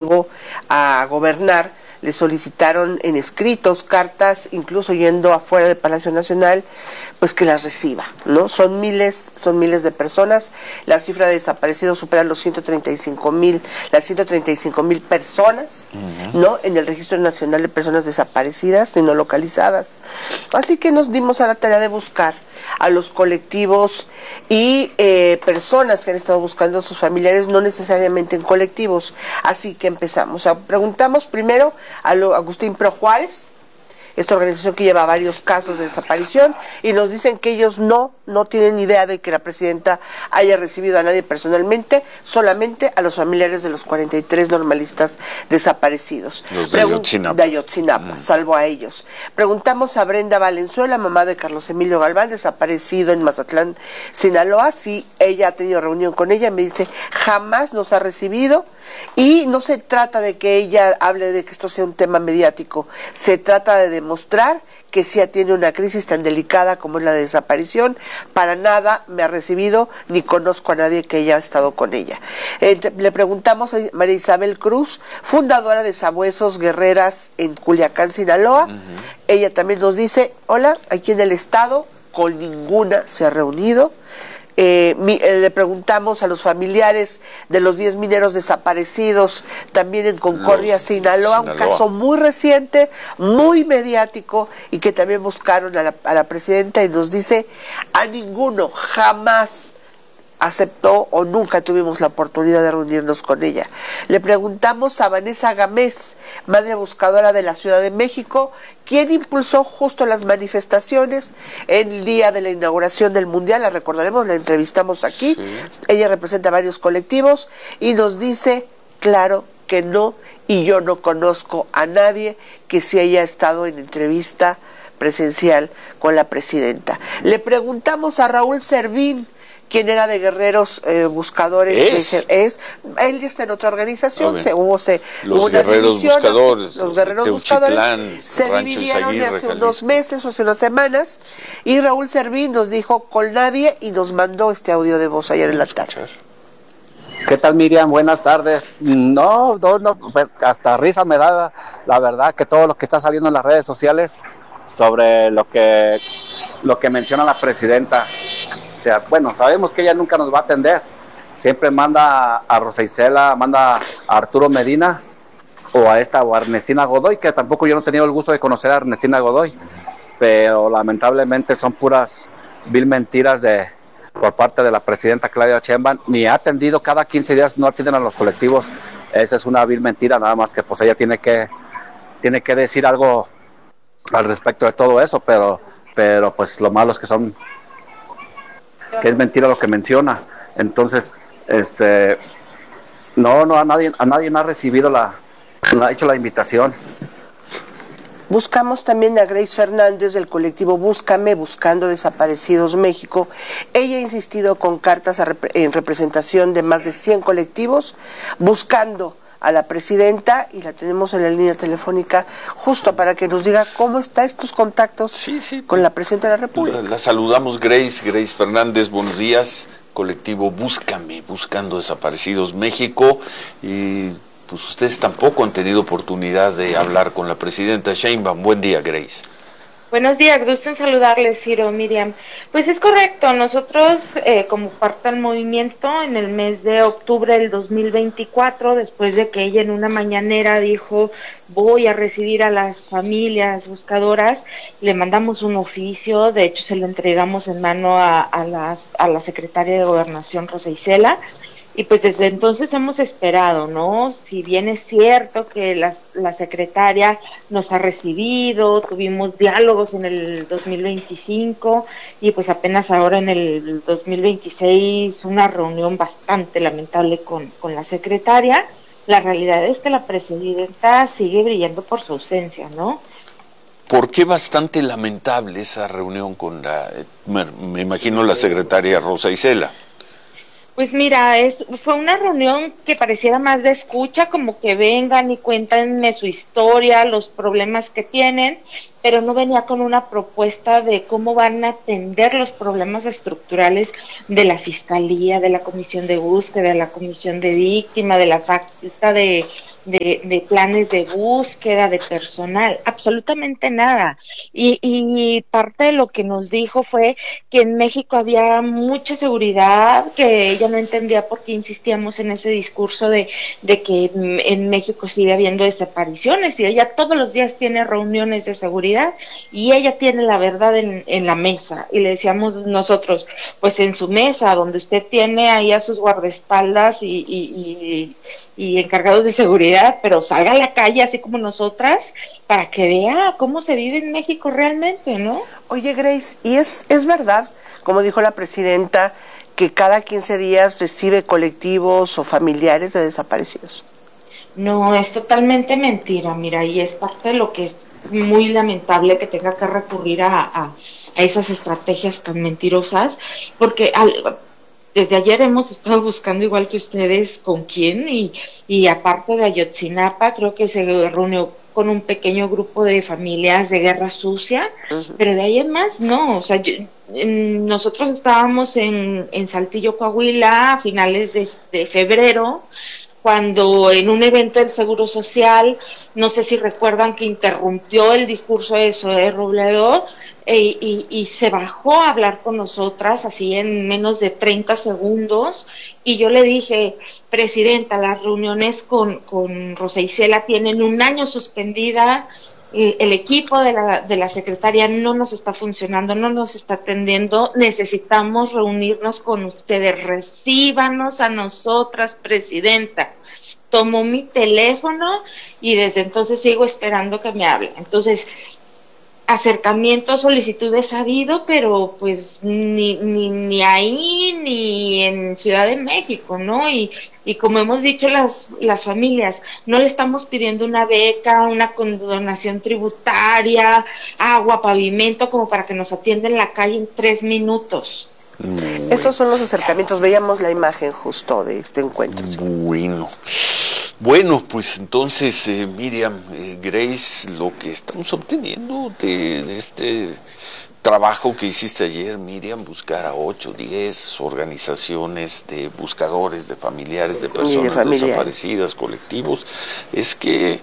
llegó a gobernar, le solicitaron en escritos, cartas, incluso yendo afuera del Palacio Nacional, pues que las reciba, ¿no? Son miles de personas. La cifra de desaparecidos supera las 135,000 personas, ¿no? En el Registro Nacional de Personas Desaparecidas y no localizadas. Así que nos dimos a la tarea de buscar a los colectivos y personas que han estado buscando a sus familiares, no necesariamente en colectivos. Así que empezamos. Preguntamos primero a Agustín Pro Juárez, esta organización que lleva varios casos de desaparición, y nos dicen que ellos no tienen idea de que la presidenta haya recibido a nadie personalmente, solamente a los familiares de los 43 normalistas desaparecidos. Los de Ayotzinapa, salvo a ellos. Preguntamos a Brenda Valenzuela, mamá de Carlos Emilio Galván, desaparecido en Mazatlán, Sinaloa, si ella ha tenido reunión con ella. Me dice, jamás nos ha recibido, y no se trata de que ella hable de que esto sea un tema mediático, se trata de demostrar que sí tiene una crisis tan delicada como es la de desaparición. Para nada me ha recibido, ni conozco a nadie que haya estado con ella. Le preguntamos a María Isabel Cruz, fundadora de Sabuesos Guerreras en Culiacán, Sinaloa. Ella también nos dice, hola, aquí en el estado, con ninguna se ha reunido. Le preguntamos a los familiares de los 10 mineros desaparecidos, también en Concordia, Sinaloa, un caso muy reciente, muy mediático, y que también buscaron a la presidenta, y nos dice, a ninguno jamás aceptó o nunca tuvimos la oportunidad de reunirnos con ella. Le preguntamos a Vanessa Gámez, madre buscadora de la Ciudad de México, quien impulsó justo las manifestaciones en el día de la inauguración del Mundial. La recordaremos, la entrevistamos aquí. Sí. Ella representa varios colectivos y nos dice, claro que no, y yo no conozco a nadie que sí haya estado en entrevista presencial con la presidenta. Le preguntamos a Raúl Servín, quien era de Guerreros Buscadores. Él está en otra organización. Los Guerreros Buscadores. Los Guerreros Buscadores se dividieron hace unos meses o hace unas semanas, y Raúl Servín nos dijo con nadie, y nos mandó este audio de voz ayer en la tarde. ¿Qué tal, Miriam? Buenas tardes. No, pues hasta risa me da la verdad que todo lo que está saliendo en las redes sociales sobre lo que menciona la presidenta. O sea, bueno, sabemos que ella nunca nos va a atender. Siempre manda a Rosa Isela, manda a Arturo Medina o a Ernestina Godoy, que tampoco yo no he tenido el gusto de conocer a Ernestina Godoy, pero lamentablemente son puras vil mentiras por parte de la presidenta Claudia Sheinbaum. Ni ha atendido, cada 15 días no atienden a los colectivos. Esa es una vil mentira, nada más que pues ella tiene que decir algo al respecto de todo eso, pero pues lo malo es que es mentira lo que menciona. Entonces, no a nadie no ha recibido no ha hecho la invitación. Buscamos también a Grace Fernández del colectivo Búscame, Buscando Desaparecidos México. Ella ha insistido con cartas en representación de más de 100 colectivos, buscando a la presidenta, y la tenemos en la línea telefónica justo para que nos diga cómo están estos contactos con la presidenta de la República. La saludamos, Grace Fernández, buenos días. Colectivo Búscame, Buscando Desaparecidos México, y pues ustedes tampoco han tenido oportunidad de hablar con la presidenta Sheinbaum. Buen día, Grace. Buenos días, gusto en saludarles, Ciro, Miriam. Pues es correcto, nosotros como parte del movimiento en el mes de octubre del 2024, después de que ella en una mañanera dijo voy a recibir a las familias buscadoras, le mandamos un oficio, de hecho se lo entregamos en mano a la secretaria de Gobernación, Rosa Isela. Y pues desde entonces hemos esperado, ¿no? Si bien es cierto que la secretaria nos ha recibido, tuvimos diálogos en el 2025 y pues apenas ahora en el 2026 una reunión bastante lamentable con la secretaria, la realidad es que la presidenta sigue brillando por su ausencia, ¿no? ¿Por qué bastante lamentable esa reunión con me imagino la secretaria Rosa Isela? Pues mira, fue una reunión que pareciera más de escucha, como que vengan y cuéntenme su historia, los problemas que tienen, pero no venía con una propuesta de cómo van a atender los problemas estructurales de la Fiscalía, de la Comisión de Búsqueda, de la Comisión de Víctima, de la falta de planes de búsqueda, de personal, absolutamente nada. Y parte de lo que nos dijo fue que en México había mucha seguridad, que ella no entendía por qué insistíamos en ese discurso de que en México sigue habiendo desapariciones, y ella todos los días tiene reuniones de seguridad y ella tiene la verdad en la mesa. Y le decíamos nosotros, pues en su mesa, donde usted tiene ahí a sus guardaespaldas y encargados de seguridad, pero salga a la calle así como nosotras para que vea cómo se vive en México realmente, ¿no? Oye, Grace, ¿y es verdad, como dijo la presidenta, que cada 15 días recibe colectivos o familiares de desaparecidos? No, es totalmente mentira, mira, y es parte de lo que es muy lamentable que tenga que recurrir a esas estrategias tan mentirosas, porque desde ayer hemos estado buscando, igual que ustedes, con quién, y aparte de Ayotzinapa, creo que se reunió con un pequeño grupo de familias de guerra sucia, pero de ahí en más no. O sea, nosotros estábamos en Saltillo, Coahuila, a finales de febrero, cuando en un evento del Seguro Social, no sé si recuerdan que interrumpió el discurso de Zoé Robledo, y se bajó a hablar con nosotras así en menos de 30 segundos, y yo le dije, presidenta, las reuniones con Rosa Isela tienen un año suspendida, el equipo de la secretaria no nos está funcionando, no nos está atendiendo, necesitamos reunirnos con ustedes, recíbanos a nosotras, presidenta. Tomó mi teléfono y desde entonces sigo esperando que me hable. Entonces, acercamientos, solicitudes ha habido, pero pues ni ahí ni en Ciudad de México, ¿no? Y como hemos dicho las familias, no le estamos pidiendo una beca, una condonación tributaria, agua, pavimento, como para que nos atienda en la calle en 3 minutos. Esos son los acercamientos, veíamos la imagen justo de este encuentro. Bueno, pues entonces, Miriam, Grace, lo que estamos obteniendo de este trabajo que hiciste ayer, Miriam, buscar a 8, 10 organizaciones de buscadores, de familiares, de personas desaparecidas, colectivos, es que,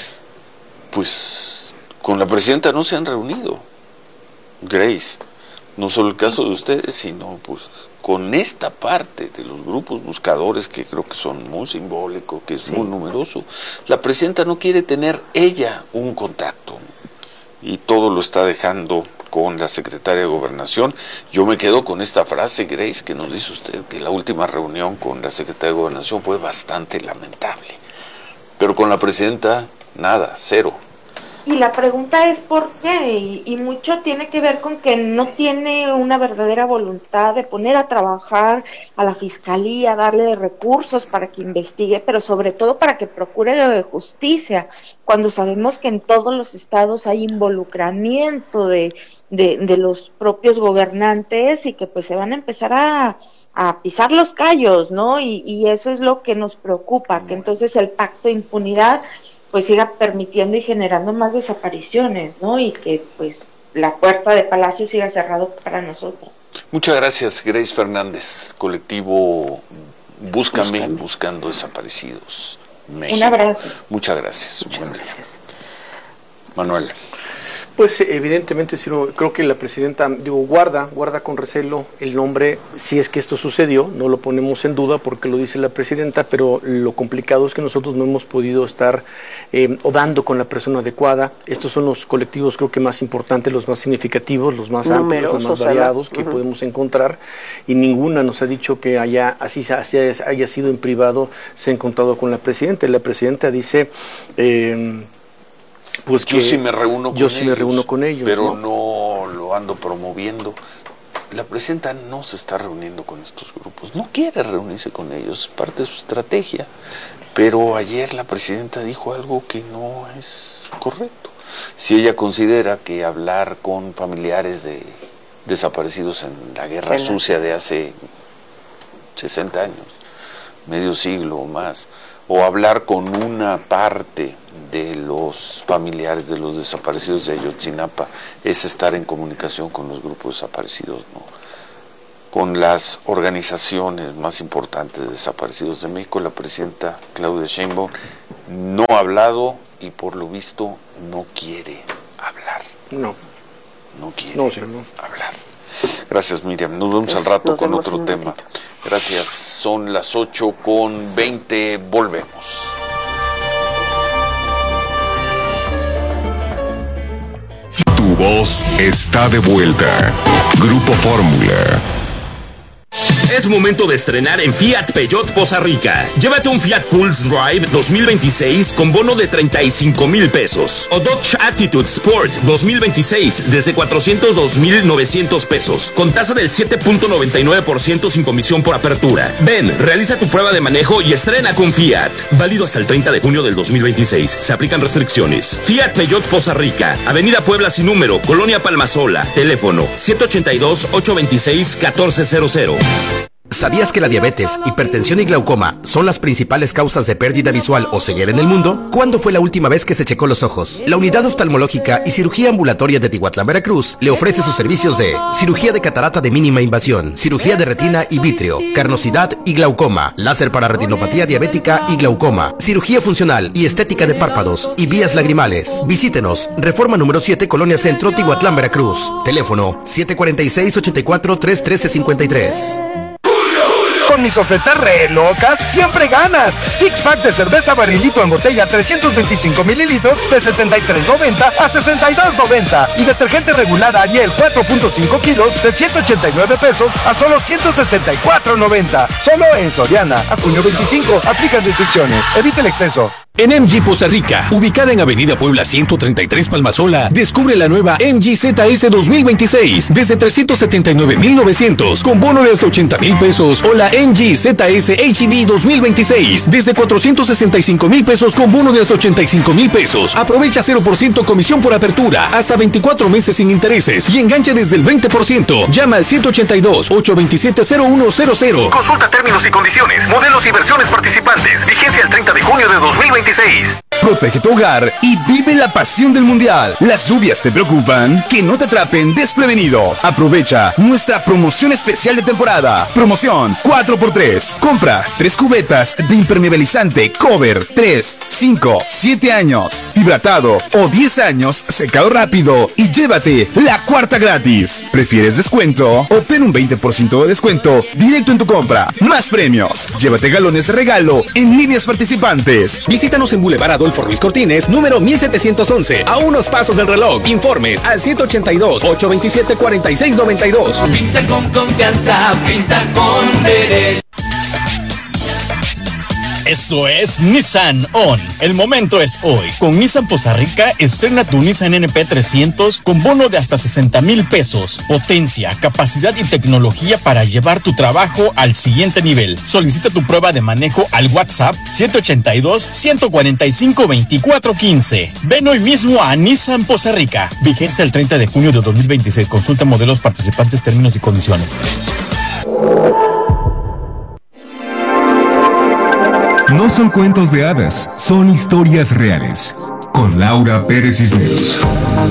pues, con la presidenta no se han reunido, Grace. No solo el caso de ustedes, sino pues con esta parte de los grupos buscadores, que creo que son muy simbólicos, que es muy numeroso. La presidenta no quiere tener ella un contacto y todo lo está dejando con la secretaria de Gobernación. Yo me quedo con esta frase, Grace, que nos dice usted, que la última reunión con la secretaria de Gobernación fue bastante lamentable. Pero con la presidenta, nada, cero. Y la pregunta es por qué, y mucho tiene que ver con que no tiene una verdadera voluntad de poner a trabajar a la fiscalía, darle recursos para que investigue, pero sobre todo para que procure justicia, cuando sabemos que en todos los estados hay involucramiento de los propios gobernantes, y que pues se van a empezar a pisar los callos, ¿no? Y eso es lo que nos preocupa, que entonces el pacto de impunidad pues siga permitiendo y generando más desapariciones, ¿no? Y que pues la puerta de Palacio siga cerrado para nosotros. Muchas gracias, Grace Fernández, colectivo Búscame, buscando desaparecidos. México. Un abrazo. Muchas gracias. Muchas gracias. Manuel. Pues evidentemente, Ciro, creo que la presidenta guarda con recelo el nombre, si es que esto sucedió, no lo ponemos en duda porque lo dice la presidenta, pero lo complicado es que nosotros no hemos podido estar o dando con la persona adecuada. Estos son los colectivos, creo que más importantes, los más significativos, los más amplios, los más variados que podemos encontrar, y ninguna nos ha dicho que haya sido en privado, se ha encontrado con la presidenta. La presidenta dice... pues yo sí me reúno con ellos, pero no lo ando promoviendo. La presidenta no se está reuniendo con estos grupos, no quiere reunirse con ellos, parte de su estrategia. Pero ayer la presidenta dijo algo que no es correcto. Si ella considera que hablar con familiares de desaparecidos en la guerra sucia de hace 60 años, medio siglo o más, o hablar con una parte de los familiares de los desaparecidos de Ayotzinapa es estar en comunicación con los grupos desaparecidos, ¿no? Con las organizaciones más importantes de desaparecidos de México. La presidenta Claudia Sheinbaum no ha hablado y por lo visto no quiere hablar. No quiere hablar. Gracias, Miriam. Nos vemos al rato con otro tema. Gracias. Son las 8:20. Volvemos. Tu voz está de vuelta. Grupo Fórmula. Es momento de estrenar en Fiat Peugeot Poza Rica. Llévate un Fiat Pulse Drive 2026 con bono de 35,000 pesos. O Dodge Attitude Sport 2026 desde 402,900 pesos. Con tasa del 7.99% sin comisión por apertura. Ven, realiza tu prueba de manejo y estrena con Fiat. Válido hasta el 30 de junio del 2026. Se aplican restricciones. Fiat Peugeot Poza Rica. Avenida Puebla sin número. Colonia Palmasola. Teléfono 782-826-1400. ¿Sabías que la diabetes, hipertensión y glaucoma son las principales causas de pérdida visual o ceguera en el mundo? ¿Cuándo fue la última vez que se checó los ojos? La Unidad Oftalmológica y Cirugía Ambulatoria de Tihuatlán, Veracruz, le ofrece sus servicios de cirugía de catarata de mínima invasión, cirugía de retina y vítreo, carnosidad y glaucoma, láser para retinopatía diabética y glaucoma, cirugía funcional y estética de párpados y vías lagrimales. Visítenos, Reforma número 7, Colonia Centro, Tihuatlán, Veracruz. Teléfono 746-84-31353. Con mis ofertas re locas, siempre ganas. Six pack de cerveza barrilito en botella 325 mililitros de $73.90 a $62.90. Y detergente regular Ariel 4.5 kilos de $189 a solo $164.90. Solo en Soriana. A junio 25. Aplican restricciones. Evita el exceso. En MG Poza Rica, ubicada en Avenida Puebla 133 Palmasola, descubre la nueva MG ZS 2026 desde 379,900 con bono de hasta 80,000 pesos o la MG ZS HEV 2026 desde 465,000 pesos con bono de hasta 85,000 pesos. Aprovecha 0% comisión por apertura, hasta 24 meses sin intereses y enganche desde el 20%. Llama al 182-827-0100. Consulta términos y condiciones, modelos y versiones participantes. Vigencia el 30 de junio de 2026. Protege tu hogar y vive la pasión del mundial. ¿Las lluvias te preocupan? Que no te atrapen desprevenido. Aprovecha nuestra promoción especial de temporada. Promoción 4x3. Compra 3 cubetas de impermeabilizante Cover 3, 5, 7 años, hidratado o 10 años, secado rápido y llévate la cuarta gratis. ¿Prefieres descuento? Obtén un 20% de descuento directo en tu compra. Más premios. Llévate galones de regalo en líneas participantes. Visítanos en Boulevard Adolfo Ruiz Cortines, número 1711, a unos pasos del reloj. Informes al 182-827-4692. Pinta con confianza, pinta con derecho. Esto es Nissan On. El momento es hoy. Con Nissan Poza Rica, estrena tu Nissan NP300 con bono de hasta 60,000 pesos. Potencia, capacidad y tecnología para llevar tu trabajo al siguiente nivel. Solicita tu prueba de manejo al WhatsApp 782-145-2415. Ven hoy mismo a Nissan Poza Rica. Vigencia el 30 de junio de 2026. Consulta modelos participantes, términos y condiciones. No son cuentos de hadas, son historias reales. Con Laura Pérez Cisneros.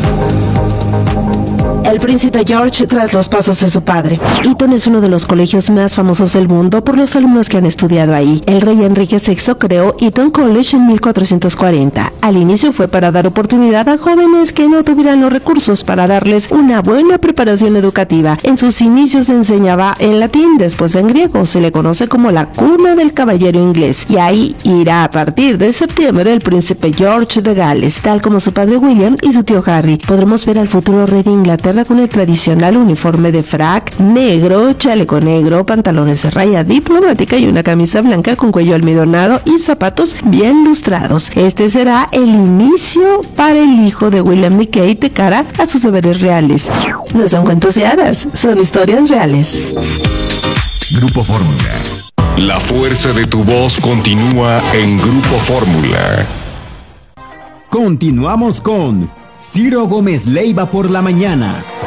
El príncipe George tras los pasos de su padre. Eton es uno de los colegios más famosos del mundo por los alumnos que han estudiado ahí. El rey Enrique VI creó Eton College en 1440. Al inicio fue para dar oportunidad a jóvenes que no tuvieran los recursos para darles una buena preparación educativa. En sus inicios se enseñaba en latín, después en griego. Se le conoce como la cuna del caballero inglés. Y ahí irá a partir de septiembre el príncipe George de Gales, tal como su padre William y su tío Harry. Podremos ver al futuro rey de Inglaterra con el tradicional uniforme de frac negro, chaleco negro, pantalones de raya diplomática y una camisa blanca con cuello almidonado y zapatos bien lustrados. Este será el inicio para el hijo de William y Kate de cara a sus deberes reales. No son cuentos de hadas, son historias reales. Grupo Fórmula. La fuerza de tu voz continúa en Grupo Fórmula. Continuamos con Ciro Gómez Leiva por la mañana.